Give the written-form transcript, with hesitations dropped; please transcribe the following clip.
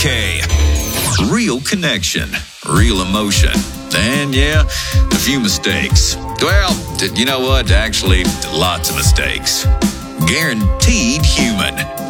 K. Real connection, real emotion, and yeah, a few mistakes. Well, you know what? Actually, lots of mistakes. Guaranteed human.